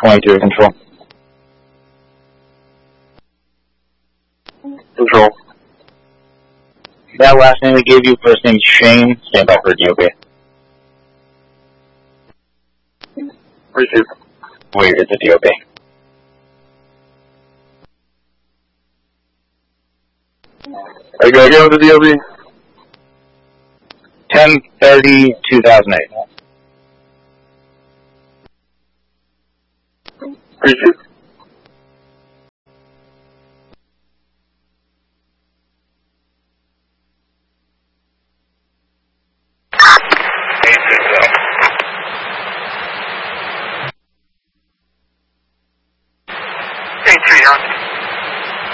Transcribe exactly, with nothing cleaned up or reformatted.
twenty-two, control. Control. That last name we gave you, first name Shane, stand by for D O B. Receive. Wait, it's a D O B. Are you going to go with the D O B? ten thirty, two thousand eight. Receive.